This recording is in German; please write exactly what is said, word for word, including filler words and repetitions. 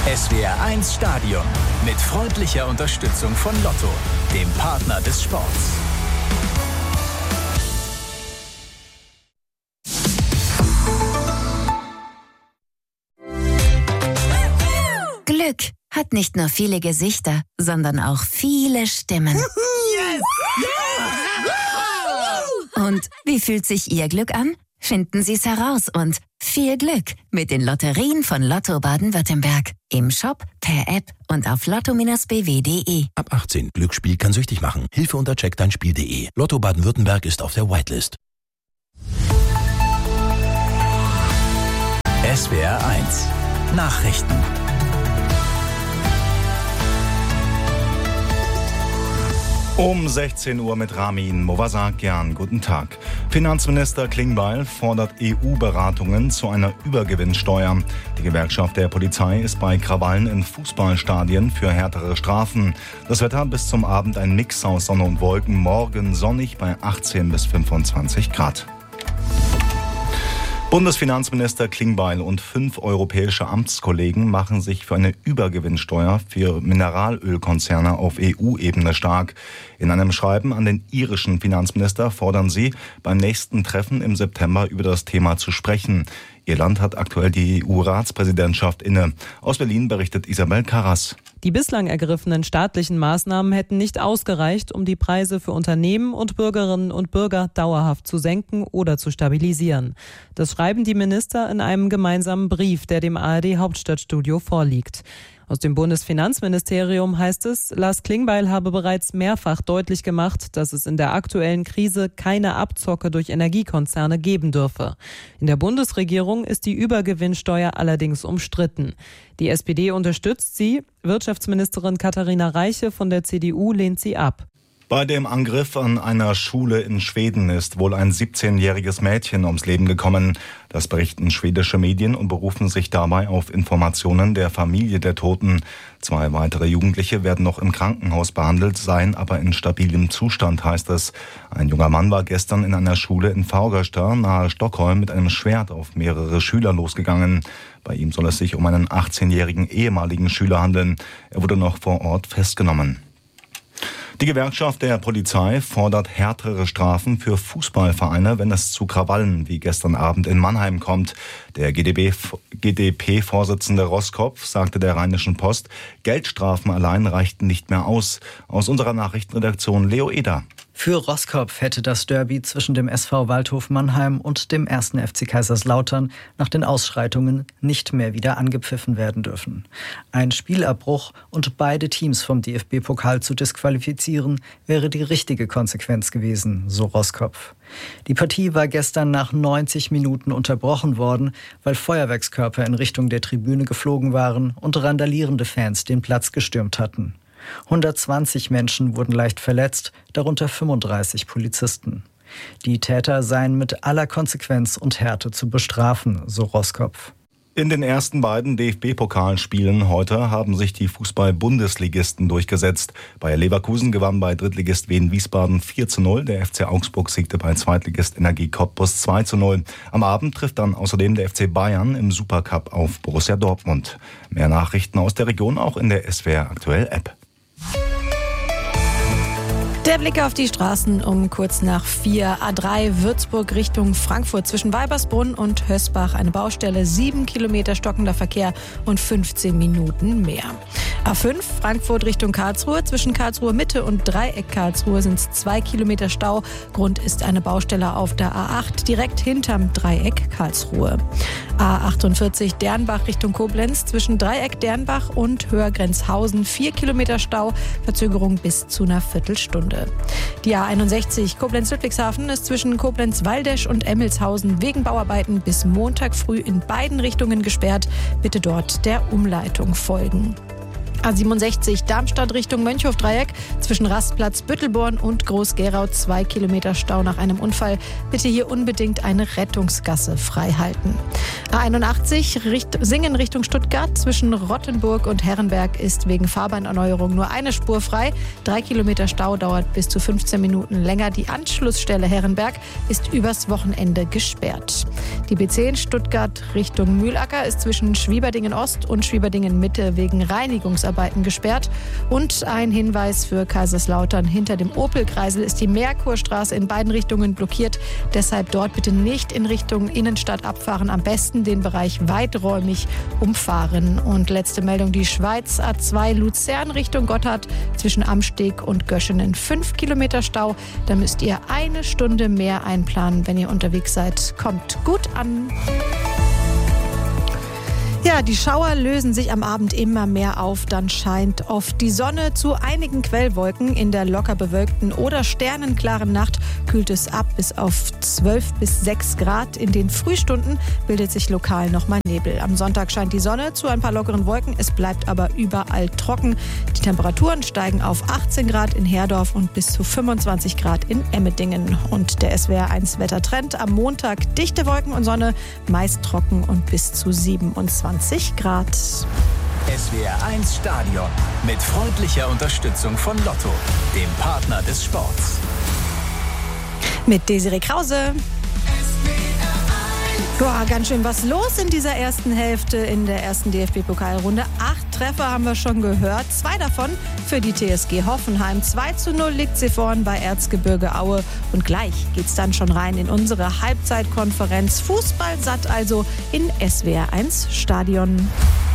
S W R eins Stadion mit freundlicher Unterstützung von Lotto, dem Partner des Sports. Glück hat nicht nur viele Gesichter, sondern auch viele Stimmen. Yes! Yeah! Und wie fühlt sich Ihr Glück an? Finden Sie es heraus und viel Glück mit den Lotterien von Lotto Baden-Württemberg. Im Shop, per App und auf lotto Bindestrich b w punkt d e. Ab achtzehn. Glücksspiel kann süchtig machen. Hilfe unter check dein spiel punkt d e. Lotto Baden-Württemberg ist auf der Whitelist. S W R eins Nachrichten. Um sechzehn Uhr mit Ramin Movasakian. Guten Tag. Finanzminister Klingbeil fordert E U-Beratungen zu einer Übergewinnsteuer. Die Gewerkschaft der Polizei ist bei Krawallen in Fußballstadien für härtere Strafen. Das Wetter bis zum Abend ein Mix aus Sonne und Wolken. Morgen sonnig bei achtzehn bis fünfundzwanzig Grad. Bundesfinanzminister Klingbeil und fünf europäische Amtskollegen machen sich für eine Übergewinnsteuer für Mineralölkonzerne auf E U-Ebene stark. In einem Schreiben an den irischen Finanzminister fordern sie, beim nächsten Treffen im September über das Thema zu sprechen. Irland hat aktuell die E U-Ratspräsidentschaft inne. Aus Berlin berichtet Isabel Karras. Die bislang ergriffenen staatlichen Maßnahmen hätten nicht ausgereicht, um die Preise für Unternehmen und Bürgerinnen und Bürger dauerhaft zu senken oder zu stabilisieren. Das schreiben die Minister in einem gemeinsamen Brief, der dem A R D-Hauptstadtstudio vorliegt. Aus dem Bundesfinanzministerium heißt es, Lars Klingbeil habe bereits mehrfach deutlich gemacht, dass es in der aktuellen Krise keine Abzocke durch Energiekonzerne geben dürfe. In der Bundesregierung ist die Übergewinnsteuer allerdings umstritten. Die S P D unterstützt sie, Wirtschaftsministerin Katharina Reiche von der C D U lehnt sie ab. Bei dem Angriff an einer Schule in Schweden ist wohl ein siebzehnjähriges Mädchen ums Leben gekommen. Das berichten schwedische Medien und berufen sich dabei auf Informationen der Familie der Toten. Zwei weitere Jugendliche werden noch im Krankenhaus behandelt, seien aber in stabilem Zustand, heißt es. Ein junger Mann war gestern in einer Schule in Fagersta nahe Stockholm mit einem Schwert auf mehrere Schüler losgegangen. Bei ihm soll es sich um einen achtzehnjährigen ehemaligen Schüler handeln. Er wurde noch vor Ort festgenommen. Die Gewerkschaft der Polizei fordert härtere Strafen für Fußballvereine, wenn es zu Krawallen wie gestern Abend in Mannheim kommt. Der G D P-Vorsitzende Roskopf sagte der Rheinischen Post, Geldstrafen allein reichten nicht mehr aus. Aus unserer Nachrichtenredaktion Leo Eder. Für Roskopf hätte das Derby zwischen dem S V Waldhof Mannheim und dem ersten F C Kaiserslautern nach den Ausschreitungen nicht mehr wieder angepfiffen werden dürfen. Ein Spielabbruch und beide Teams vom D F B-Pokal zu disqualifizieren, wäre die richtige Konsequenz gewesen, so Roskopf. Die Partie war gestern nach neunzig Minuten unterbrochen worden, weil Feuerwerkskörper in Richtung der Tribüne geflogen waren und randalierende Fans den Platz gestürmt hatten. hundertzwanzig Menschen wurden leicht verletzt, darunter fünfunddreißig Polizisten. Die Täter seien mit aller Konsequenz und Härte zu bestrafen, so Roskopf. In den ersten beiden D F B-Pokalspielen heute haben sich die Fußball-Bundesligisten durchgesetzt. Bayer Leverkusen gewann bei Drittligist Wien Wiesbaden vier zu null. Der F C Augsburg siegte bei Zweitligist Energie Cottbus zwei zu null. Am Abend trifft dann außerdem der F C Bayern im Supercup auf Borussia Dortmund. Mehr Nachrichten aus der Region auch in der S W R Aktuell App. Der Blick auf die Straßen um kurz nach vier. A drei Würzburg Richtung Frankfurt zwischen Weibersbrunn und Hösbach. Eine Baustelle, sieben Kilometer stockender Verkehr und fünfzehn Minuten mehr. A fünf Frankfurt Richtung Karlsruhe. Zwischen Karlsruhe Mitte und Dreieck Karlsruhe sind es zwei Kilometer Stau. Grund ist eine Baustelle auf der A acht direkt hinterm Dreieck Karlsruhe. A achtundvierzig Dernbach Richtung Koblenz. Zwischen Dreieck Dernbach und Höhergrenzhausen vier Kilometer Stau. Verzögerung bis zu einer Viertelstunde. Die A einundsechzig Koblenz-Ludwigshafen ist zwischen Koblenz-Waldesch und Emmelshausen wegen Bauarbeiten bis Montag früh in beiden Richtungen gesperrt. Bitte dort der Umleitung folgen. A siebenundsechzig Darmstadt Richtung Mönchhof-Dreieck zwischen Rastplatz Büttelborn und Groß-Gerau zwei Kilometer Stau nach einem Unfall. Bitte hier unbedingt eine Rettungsgasse freihalten. A einundachtzig Richt- Singen Richtung Stuttgart zwischen Rottenburg und Herrenberg ist wegen Fahrbahnerneuerung nur eine Spur frei. Drei Kilometer Stau dauert bis zu fünfzehn Minuten länger. Die Anschlussstelle Herrenberg ist übers Wochenende gesperrt. Die B zehn Stuttgart Richtung Mühlacker ist zwischen Schwieberdingen Ost und Schwieberdingen Mitte wegen Reinigungsarbeiten gesperrt. Und ein Hinweis für Kaiserslautern: Hinter dem Opel-Kreisel ist die Merkurstraße in beiden Richtungen blockiert. Deshalb dort bitte nicht in Richtung Innenstadt abfahren. Am besten den Bereich weiträumig umfahren. Und letzte Meldung: Die Schweiz A zwei Luzern Richtung Gotthard zwischen Amsteg und Göschenen fünf Kilometer Stau. Da müsst ihr eine Stunde mehr einplanen, wenn ihr unterwegs seid. Kommt gut an. Ja, die Schauer lösen sich am Abend immer mehr auf. Dann scheint oft die Sonne. Zu einigen Quellwolken in der locker bewölkten oder sternenklaren Nacht kühlt es ab bis auf zwölf bis sechs Grad. In den Frühstunden bildet sich lokal nochmal Nebel. Am Sonntag scheint die Sonne zu ein paar lockeren Wolken. Es bleibt aber überall trocken. Die Temperaturen steigen auf achtzehn Grad in Herdorf und bis zu fünfundzwanzig Grad in Emmendingen. Und der S W R eins Wettertrend: Am Montag dichte Wolken und Sonne, meist trocken und bis zu siebenundzwanzig Grad. S W R eins Stadion mit freundlicher Unterstützung von Lotto, dem Partner des Sports. Mit Desiree Krause. Boah, ganz schön was los in dieser ersten Hälfte in der ersten D F B-Pokalrunde. Acht Treffer haben wir schon gehört. Zwei davon für die T S G Hoffenheim. zwei zu null liegt sie vorn bei Erzgebirge Aue. Und gleich geht's dann schon rein in unsere Halbzeitkonferenz. Fußball satt also in S W R eins Stadion.